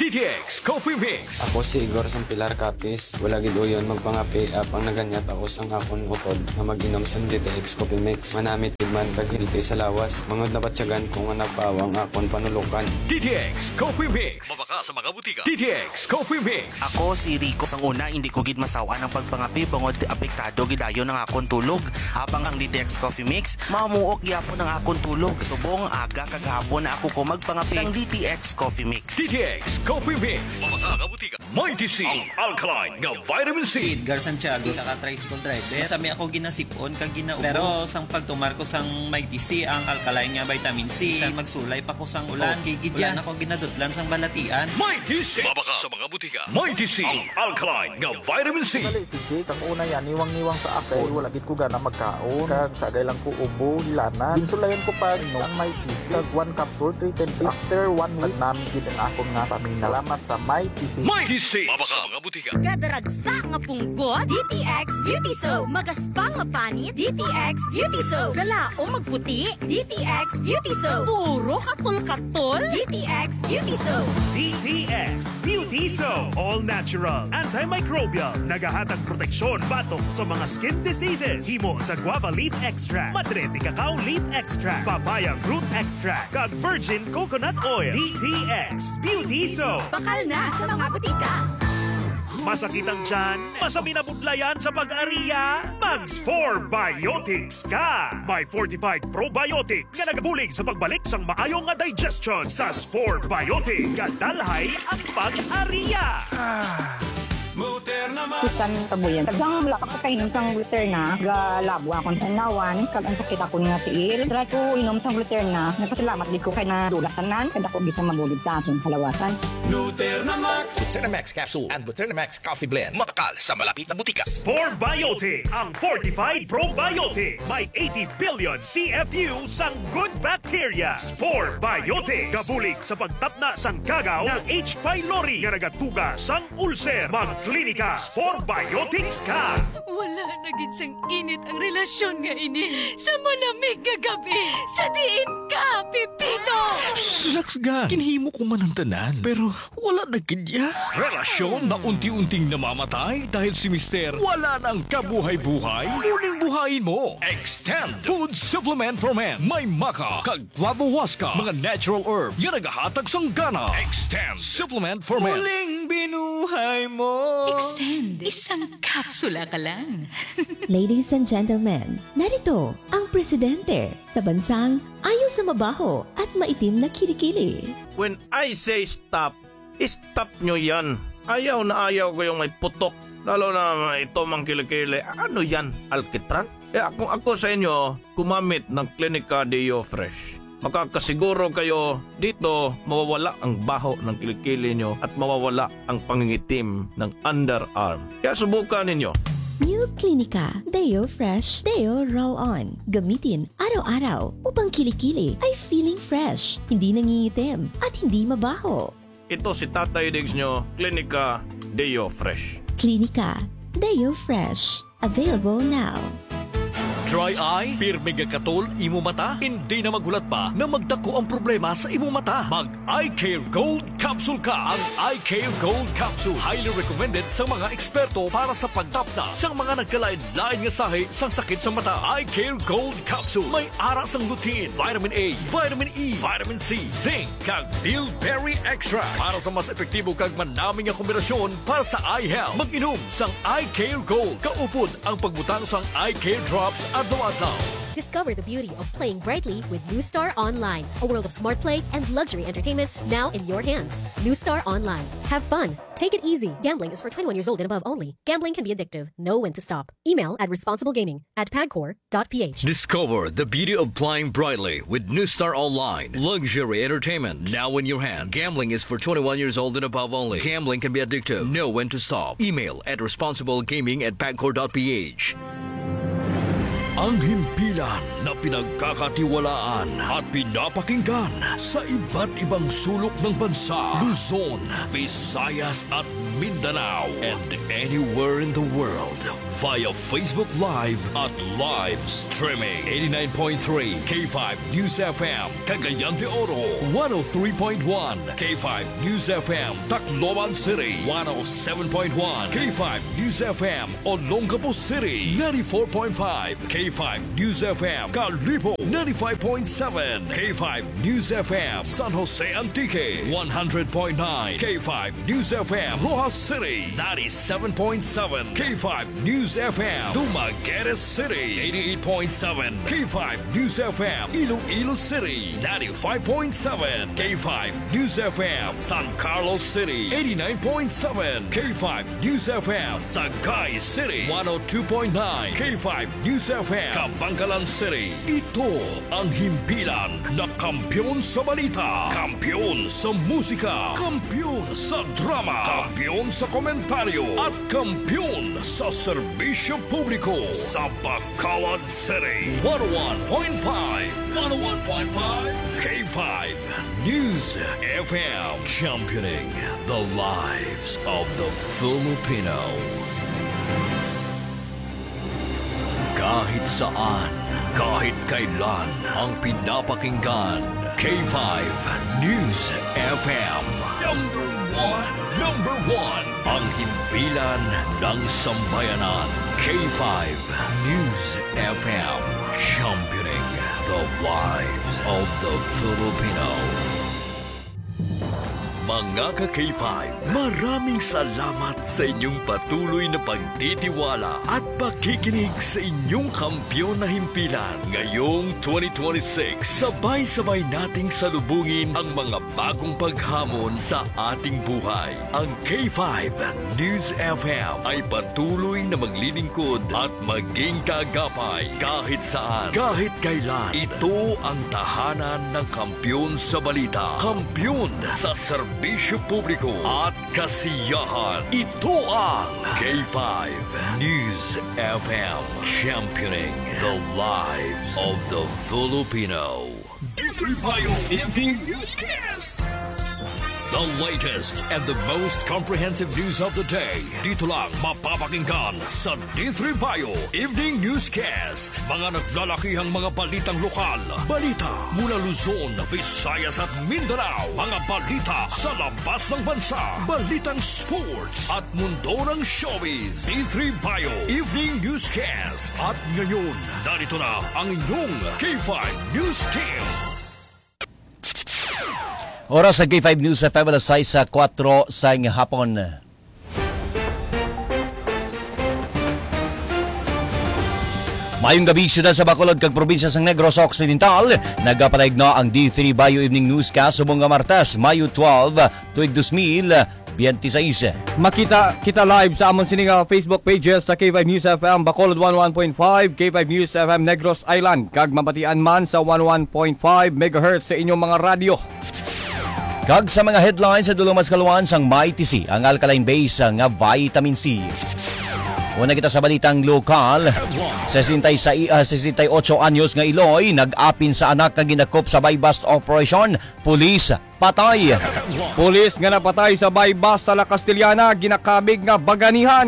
DTX Coffee Mix. Ako si Igor sang Pilar Capis. Wala gid uyon magpangapi apang naganyat ako sang akon utod na mag-inom sang DTX Coffee Mix. Manamit man kagilti sa lawas. Mangod na batsyagan kung napawang akon panulukan. DTX Coffee Mix. Mabaka sa mga butika. DTX Coffee Mix. Ako si Rico sang una hindi ko gid masawa ng pagpangapi bangod apektado gidayon ng akon tulog. Habang ang DTX Coffee Mix mamuok gyapon ng akon tulog. Subong aga kagahapon na ako ko magpangapi sang DTX Coffee Mix. DTX Coffee Mix. Mabaka nga butika. Mighty C. Ang alkaline nga vitamin C. Edgar Santiago sa ka-tricycle driver. Sami ako ginasipon kag ginaubo. Pero sang pagtumar ko sang Mighty C ang alkaline nga vitamin C. Sang magsulay pa ko sang ulan. Gigidyan ako ginadutlan sang balatian. Mighty C. Mabaka sa mga butika. Mighty C. Ang alkaline nga vitamin C. Dali si Jake, ang una yan, niwang-niwang sa akay, wala gid ko gana magkaon. Kag sagay lang ko ubo, hilana. Ginsulayan ko pa no, ang Mighty C. Kag 1 capsule, 310. After 1 week, namin gid ang akon nga paminaw. Salamat sa Mighty C. Mighty C. Mabaka sa mga butika. Kadaragsa nga punggot, DTX Beauty Soap. Magaspang nga panit, DTX Beauty Soap. Galao magputi, DTX Beauty Soap. Puro katol-katol, DTX Beauty Soap. DTX Beauty Soap. All natural, antimicrobial, nagahatag proteksyon batok sa mga skin diseases. Himo sa guava leaf extract, madre de cacao leaf extract, papaya fruit extract, kag virgin coconut oil. DTX Beauty Soap. Bakal na sa mga butika. Masakit ang tiyan? Masami na budlayan sa pag-ariya? Mags 4 Biotics ka! May fortified probiotics nga nagabulig sa pagbalik sang maayong nga digestion sa 4 Biotics. Kadalhay ang pag-ariya! Kusan tabuyan. Tagang wala ka kainom sang Gluterna, galabo akong tanawan, kag ang sakit ako nga tiil. Try ko inom sang Gluterna, nagpasalamat di ko kay na dulatanan, kada ko bisa mabulig sa aking kalawasan. Gluternamax Capsule and Gluternamax Coffee Blend. Makakal sa malapit na butika. 4 Biotics, ang fortified probiotics. May 80 billion CFU sang good bacteria. 4 Biotics. Gabulig sa pagtapna sang kagaw ng H. pylori nga nagatuga sang ulcer. Magklinika 4 Biotics ka. Wala na gid sang init ang relasyon nga ini. Sa malamig nga gabi, sa diin ka, Pipito! Relax ga. Kinhimo ko man ang tanan. Pero wala na kidya. Relasyon na unti-unting namamatay dahil si Mister wala nang kabuhay-buhay. Muling buhayin mo. Extend Food Supplement for Men. May maka, kag clavohuasca, mga natural herbs yan nagahatag sang gana. Extend Supplement for Men. Muling binuhay mo. Extend. Isang kapsula ka lang. Ladies and gentlemen, narito ang presidente sa bansang ayaw sa mabaho at maitim na kilikili. When I say stop, stop nyo yan. Ayaw na ayaw ko yung may putok. Lalo na ito mang kilikili. Ano yan? Alkitran? Kung ako sa inyo, kumamit ng Clinica Deo Fresh. Makakasiguro kayo dito mawawala ang baho ng kilikili nyo at mawawala ang pangingitim ng underarm. Kaya subukan ninyo. New Clinica Deo Fresh Deo Roll-On. Gamitin araw-araw upang kilikili ay feeling fresh, hindi nangingitim at hindi mabaho. Ito si Tatay Diggs nyo, Clinica Deo Fresh. Clinica Deo Fresh. Available now. Dry eye, pirmi katol, imo mata, hindi na magulat pa na magdako ang problema sa imo mata. Mag Eye Care Gold Capsule ka. Ang Eye Care Gold Capsule highly recommended sa mga eksperto para sa pagtapna sa mga nagkalain-lain nga sahi sang sakit sa mata. Eye Care Gold Capsule may ara sang lutein, vitamin A, vitamin E, vitamin C, zinc, kag bilberry extract para sa mas epektibo kag manaming nga kombinasyon para sa eye health. Mag-inom sang Eye Care Gold. Kaupod ang pagbutang sang Eye Care Drops adlaw-adlaw. Discover the beauty of playing brightly with New Star Online, a world of smart play and luxury entertainment now in your hands. New Star Online. Have fun. Take it easy. Gambling is for 21 years old and above only. Gambling can be addictive. Know when to stop. Email at responsiblegaming@pagcor.ph. Discover the beauty of playing brightly with New Star Online. Luxury entertainment now in your hands. Gambling is for 21 years old and above only. Gambling can be addictive. Know when to stop. Email at responsiblegaming@pagcor.ph. Ang himpilan na pinagkakatiwalaan at pinapakinggan sa iba't ibang sulok ng bansa, Luzon, Visayas at Mindanao, and anywhere in the world via Facebook Live at live streaming. 89.3 K5 News FM, Cagayan de Oro. 103.1 K5 News FM, Tacloban City. 107.1 K5 News FM, Olongapo City. 94.5 K5 News FM, Calibo. 95.7 K5 News FM, San Jose Antique. 100.9 K5 News FM, Rojas City. 97.7 K5 News FM, Dumaguete City. 88.7 K5 News FM, Iloilo City. 95.7 K5 News FM, San Carlos City. 89.7 K5 News FM, Sagay City. 102.9 K5 News FM, Kabangkalan City. Ito ang himpilan na kampiyon sa balita, kampiyon sa musika, kampiyon sa drama, kampiyon sa komentaryo, at kampiyon sa serbisyo publiko sa Bacolod City. 101.5 K5 News FM, championing the lives of the Filipino. Kahit saan, kahit kailan, ang pinapakinggan, K5 News FM. Number one, ang himpilan ng sambayanan, K5 News FM, championing the lives of the Filipino. Mga ka-K5, maraming salamat sa inyong patuloy na pagtitiwala at pakikinig sa inyong kampiyon na himpilan. Ngayong 2026, sabay-sabay nating salubungin ang mga bagong paghamon sa ating buhay. Ang K5 News FM ay patuloy na maglilingkod at maging kaagapay kahit saan, kahit kailan. Ito ang tahanan ng kampiyon sa balita, kampiyon sa serbisyo publiko at kasiyahan. Ito ang K5 News FM, championing the lives of the Filipino. D3 Bio Evening Newscast. The latest and the most comprehensive news of the day. Dito lang mapapakinggan sa D3 Bio Evening Newscast. Mga naglalakihang mga balitang lokal. Balita mula Luzon, Visayas at Mindanao. Mga balita sa labas ng bansa. Balitang sports at mundo ng showbiz. D3 Bio Evening Newscast. At ngayon, narito na ang inyong K5 News Team. Oras sa K5 News FM, alas 6 sa 4 sa hapon. Mayong gabi siyudad sa Bacolod kag probinsya sang Negros Occidental. Nagapalayag na ang D3 Bio Evening Newscast subong nga Martes, Mayo 12, tuig 2026. Makita kita live sa amon sininga Facebook pages sa K5 News FM Bacolod 11.5, K5 News FM Negros Island, kag mabatian man sa 11.5 MHz sa inyong mga radyo. Kag sa mga headlines sa dulong mas kaluan sang MyTC, ang alkaline base nga vitamin C. Una kita sa balitang lokal, 68 anyos nga Iloy nag-apin sa anak nga ginakop sa buy-bust operation, pulis patay. Pulis nga napatay sa buy-bust sa La Castellana ginakabig nga baganihan.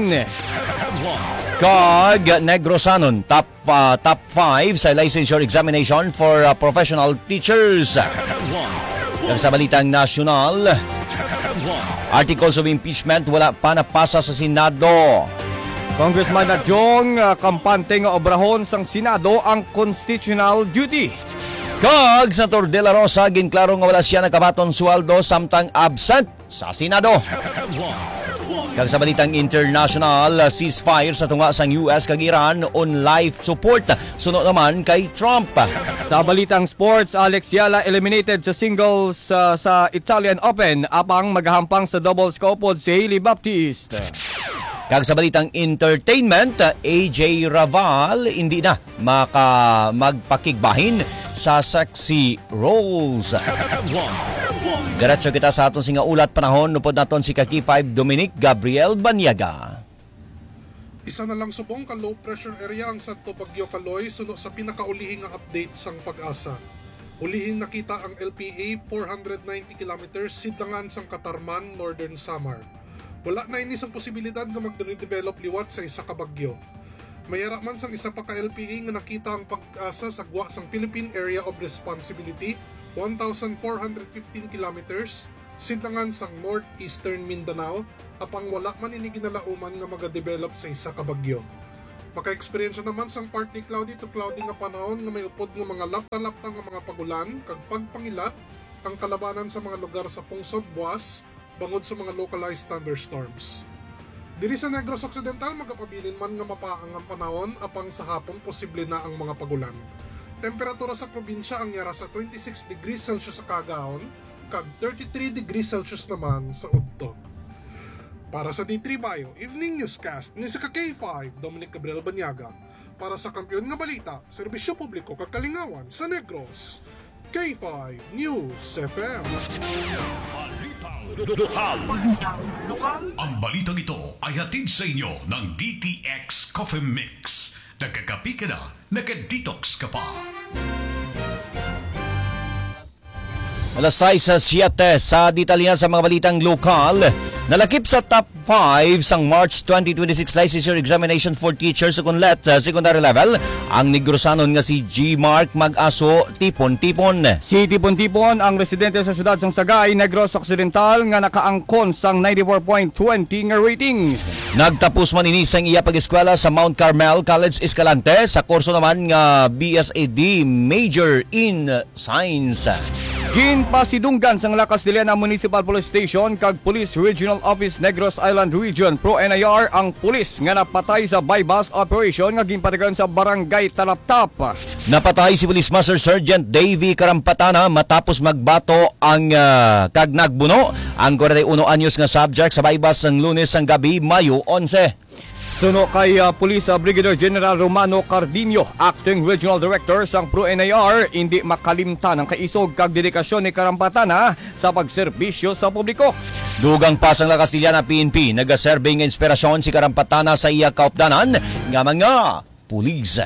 Kag Negrosanon top 5 sa licensure examination for professional teachers. Kag sa balitang nasyonal, articles of impeachment wala pa napasa sa Senado. Congressman Jong kampante nga obrahon sang Senado ang constitutional duty. Kag sa Tor de la Rosa ginklaro nga wala siya nakabaton sweldo samtang absent sa Senado. Kag sa balitang international, ceasefire sa tunga sang US kag Iran on life support sunod naman kay Trump. Sa balitang sports, Alex Yala eliminated sa singles sa Italian Open apang maghahampang sa doubles kaupod si Hailey Baptiste. Kag sa balitang entertainment, AJ Raval hindi na magpakigbahin sa sexy roles. Diretso kita sa aton singa ulat panahon nupod naton si Kaki 5 Dominic Gabriel Banyaga. Isa na lang subong ka low pressure area ang Santo Bagyo Kaloy suno sa pinakaulihing nga update sang Pag-asa. Ulihin nakita ang LPA 490 km sidlangan sang Katarman, Northern Samar. Wala na ini sang posibilidad nga mag-redevelop liwat sa isa ka bagyo. Mayara man sang isa pa ka LPA nga nakita ang Pag-asa sa gwa sang Philippine Area of Responsibility 1,415 km sidlangan sang Northeastern Mindanao apang wala man ini ginalauman nga magadevelop sa isa ka bagyo. Maka-eksperyensya naman sang partly cloudy to cloudy nga panahon nga may upod nga mga lapta-lapta nga mga pagulan kag pagpangila ang kalabanan sa mga lugar sa pungsod buwas bangod sa mga localized thunderstorms. Diri sa Negros Occidental magapabilin man nga mapaang ang panahon apang sa hapon posible na ang mga pagulan. Temperatura sa probinsya ang yara sa 26 degrees Celsius sa Cagaon kag 33 degrees Celsius naman sa Udtog. Para sa D3 Bio Evening Newscast ni sa K5 Dominic Gabriel Banyaga. Para sa Kampiyon nga Balita, Serbisyo Publiko kag Kalingawan sa Negros, K5 News FM. Lokal. Ang balitang ito ay hatid sa inyo ng DTX Coffee Mix. Nagkakapi ka na, nagka-detox ka pa. Alas 6:07 sa detalya sa mga balitang lokal. Nalakip sa top 5 sang March 2026 licensure examination for teachers sa kunlet secondary level ang Negrosanon nga si G. Mark Mag-aso Tipon-Tipon. Si Tipon-Tipon ang residente sa syudad sang Sagay, Negros Occidental nga nakaangkon sang 94.20 nga rating. Nagtapos man ini sang iya pag-eskwela sa Mount Carmel College Escalante sa kurso naman nga BSAD Major in Science. Ginpasidunggan sang Lakas de Lena Municipal Police Station kag Police Regional Office Negros Island Region Pro-NIR ang pulis nga napatay sa buy-bust operation nga ginpatagan sa Barangay Talaptap. Napatay si Police Master Sergeant Davy Karampatana matapos magbato ang kag nagbuno ang 41 anyos nga subject sa buy-bust sang Lunes sang gabi, Mayo 11. Suno kay Police Brigadier General Romano Cardinio, Acting Regional Director sang Pro-NIR, hindi makalimtan ang kaisog kag dedikasyon ni Karampatana sa pagserbisyo sa publiko. Dugang pasang Lakas de Lena PNP, nagaserbing inspirasyon si Karampatana sa iya kaupdanan nga mga pulis.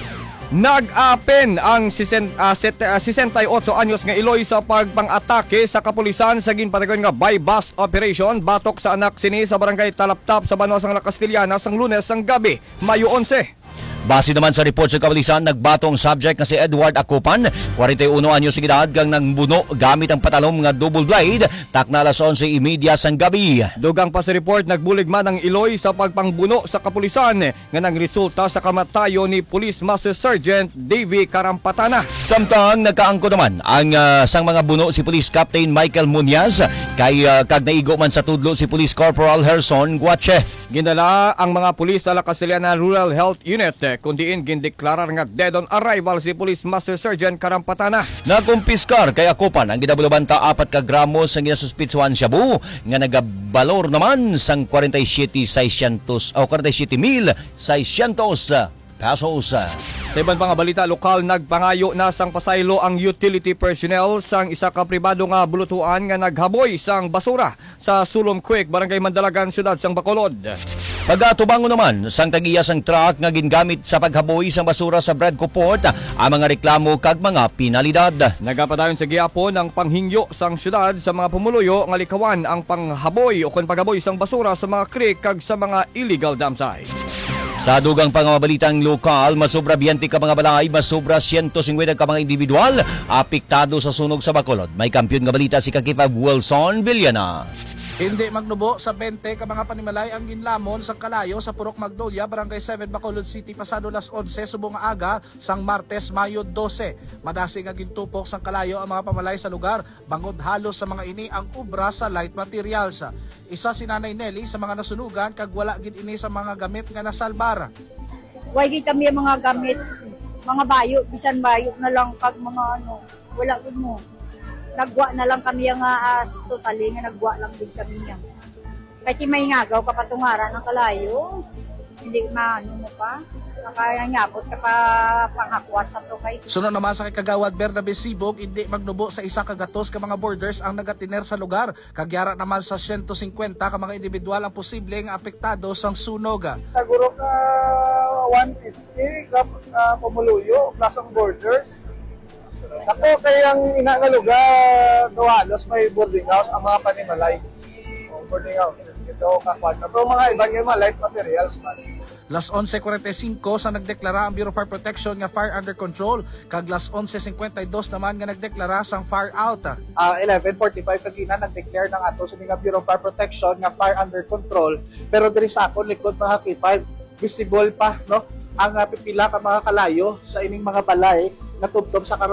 Nag-apen ang 68 anyos nga Iloy sa pagpang-atake sa kapulisan sa ginpatagan nga buy-bust operation batok sa anak sini sa Barangay Talaptap sa Banosang La Castellana sang Lunes sang gabi, Mayo 11. Base naman sa report sa kapulisan, nagbato ang subject na si Edward Akupan, 41 anyos sa edad, kang nangbuno gamit ang patalom nga double blade, takna alas 11:30 sang gabi. Dugang pa sa report, nagbulig man ang Iloy sa pagpangbuno sa kapulisan nga nangresulta sa kamatayo ni Police Master Sergeant Davy Karampatana. Samtang nagkaangko naman ang sang mga buno si Police Captain Michael Muñaz kay kag naigo man sa tudlo si Police Corporal Herson Guache. Ginala ang mga pulis sa La Castellana Rural Health Unit kundiin gindeklarar nga dead on arrival si Police Master Sergeant Karampatana. Nakumpiskar kay Akupan ang gidabulabanta 4 ka gramos ang ginasuspitsuhan shabu nga nagabalor naman sang 47,600 o 47,600 pesos. Sa ibang mga balita lokal, nagpangayo na sang pasaylo ang utility personnel sang isa ka pribado nga bulutuan nga naghaboy sang basura sa Sulom Creek, Barangay Mandalagan, Syudad sang Bacolod. Pagatubango naman sang tagiya sang truck nga gingamit sa paghaboy sang basura sa Bradco Port ang mga reklamo kag mga pinalidad. Nagapadayon sa gihapon ang panghingyo sang syudad sa mga pumuluyo nga likawan ang panghaboy o paghaboy sang basura sa mga creek kag sa mga illegal dam site. Sa dugang pangabalitang lokal, masobra 20 ka mga balay, masobra 150 ka mga individual apektado sa sunog sa Bacolod. May kampiyon nga balita si Kakipag Wilson Villana. Hindi magnubo sa 20 ka mga panimalay ang ginlamon sa Kalayo sa Purok Magnolia, Barangay 7, Bacolod City, pasado las 11 subong aga sang Martes, Mayo 12. Madasing nga gintupok sang Kalayo ang mga pamalay sa lugar, bangod halos sa mga ini ang ubra sa light materials. Isa si Nanay Nelly sa mga nasunugan kag wala gid ini sa mga gamit nga nasalbara. Way gid kami mga gamit, mga bayo, bisan bayo na lang kag mga wala gid mo. Nagwa na lang kami nga totally nga nagwa lang din kami nga. Kahit may ngagaw kapatungaran ng Kalayo, hindi maano mo pa. nakayangabot ka pa panghakwat sa tukay. Sunod naman sa kagawad Bernabe Sibog, hindi magnubo sa isa kagatos ka mga borders ang nagatiner sa lugar. Kagyara naman sa 150 ka mga individual ang posibleng apektado sang sunog. Siguro ka 150 ka pamuluyo plus ang borders. Ako kayang ina nga lugar halos may boarding house ang mga panimalay. Boarding house. Ito kakwat. Pero mga ibang yung mga light materials man. Las 11:45 sa nagdeklara ang Bureau of Fire Protection nga fire under control, kag las 11:52 naman nga nagdeklara sang fire out. 11:45 kagina nag-declare ng ato sa mga Bureau of Fire Protection nga fire under control, pero diri sa akon likod mga K5 visible pa no ang pipila ka mga kalayo sa ining mga balay nga tubtob sa karon